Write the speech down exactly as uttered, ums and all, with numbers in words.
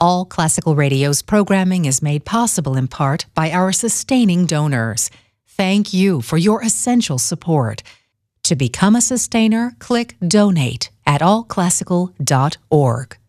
All Classical Radio's programming is made possible in part by our sustaining donors. Thank you for your essential support. To become a sustainer, click Donate at all classical dot org.